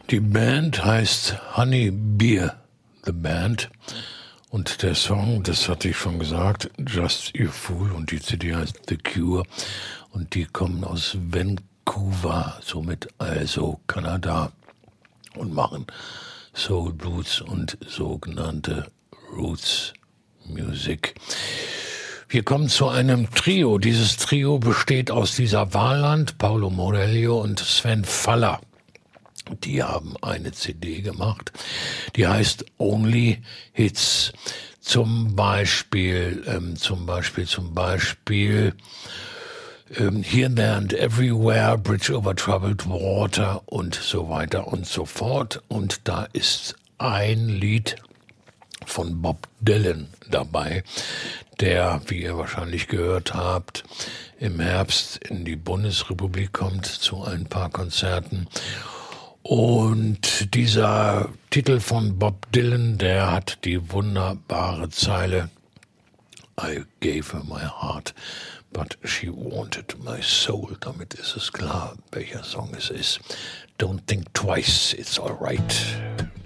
Die Band heißt Honey Beer, The Band. Und der Song, das hatte ich schon gesagt, Just You Fool, und die CD heißt The Cure. Und die kommen aus Vancouver, somit also Kanada, und machen Soul Blues und sogenannte Roots Music. Wir kommen zu einem Trio. Dieses Trio besteht aus Lisa Warland, Paolo Morello und Sven Faller. Die haben eine CD gemacht, die heißt Only Hits. Zum Beispiel Here, There and Everywhere, Bridge Over Troubled Water und so weiter und so fort. Und da ist ein Lied von Bob Dylan dabei, der, wie ihr wahrscheinlich gehört habt, im Herbst in die Bundesrepublik kommt zu ein paar Konzerten. Und dieser Titel von Bob Dylan, der hat die wunderbare Zeile I gave her my heart, but she wanted my soul. Damit ist es klar, welcher Song es ist. Don't think twice, it's alright.